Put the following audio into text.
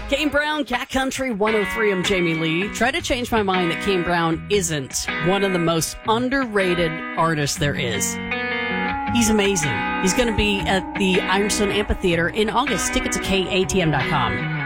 Kane Brown, Cat Country 103. I'm Jamie Lee. Try to change my mind that Kane Brown isn't one of the most underrated artists there is. He's amazing. He's going to be at the Ironstone Amphitheater in August. Tickets at KATM.com.